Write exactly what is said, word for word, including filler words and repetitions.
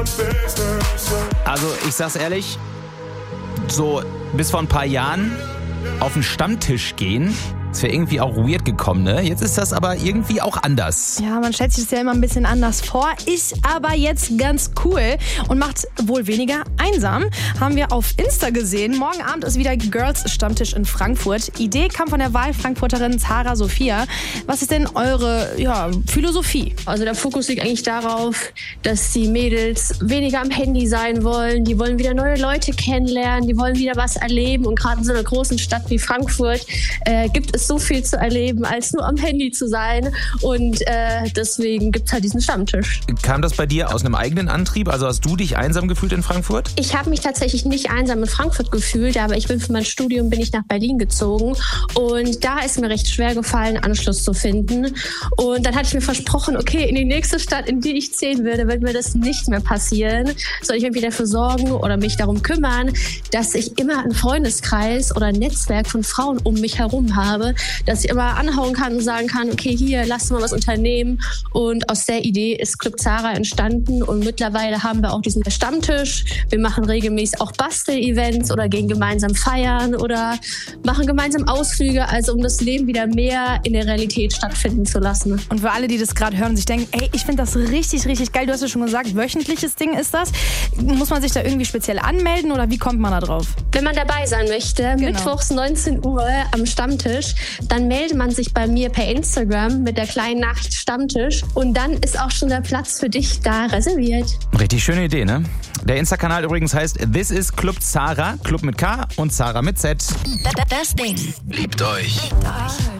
Also ich sag's ehrlich, so bis vor ein paar Jahren auf den Stammtisch gehen, das wäre irgendwie auch weird gekommen, ne? Jetzt ist das aber irgendwie auch anders. Ja, man stellt sich das ja immer ein bisschen anders vor, ist aber jetzt ganz cool und macht wohl weniger einsam. Haben wir auf Insta gesehen. Morgen Abend ist wieder Girls Stammtisch in Frankfurt. Idee kam von der Wahlfrankfurterin Zara Sophia. Was ist denn eure ja, Philosophie? Also der Fokus liegt eigentlich darauf, dass die Mädels weniger am Handy sein wollen. Die wollen wieder neue Leute kennenlernen, die wollen wieder was erleben. Und gerade in so einer großen Stadt wie Frankfurt äh, gibt es so viel zu erleben, als nur am Handy zu sein. Und äh, deswegen gibt es halt diesen Stammtisch. Kam das bei dir aus einem eigenen Antrieb? Also hast du dich einsam gefühlt in Frankfurt? Ich habe mich tatsächlich nicht einsam in Frankfurt gefühlt, aber ich bin für mein Studium bin ich nach Berlin gezogen. Und da ist mir recht schwer gefallen, Anschluss zu finden. Und dann hatte ich mir versprochen, okay, in die nächste Stadt, in die ich ziehen würde, wird mir das nicht mehr passieren. Soll ich irgendwie dafür sorgen oder mich darum kümmern, dass ich immer einen Freundeskreis oder ein Netzwerk von Frauen um mich herum habe, dass ich immer anhauen kann und sagen kann, okay, hier, lass mal was unternehmen. Und aus der Idee ist Club Zara entstanden und mittlerweile haben wir auch diesen Stammtisch. Wir machen regelmäßig auch Bastel-Events oder gehen gemeinsam feiern oder machen gemeinsam Ausflüge, also um das Leben wieder mehr in der Realität stattfinden zu lassen. Und für alle, die das gerade hören und sich denken, ey, ich finde das richtig, richtig geil. Du hast ja schon gesagt, wöchentliches Ding ist das. Muss man sich da irgendwie speziell anmelden oder wie kommt man da drauf? Wenn man dabei sein möchte, genau. Mittwochs neunzehn Uhr am Stammtisch, dann meldet man sich bei mir per Instagram mit der kleinen Nachricht Stammtisch und dann ist auch schon der Platz für dich da reserviert. Richtig schöne Idee, ne? Der Insta-Kanal übrigens heißt This is Club Zara, Club mit K und Zara mit Z. Das Ding. Liebt euch. Liebt euch.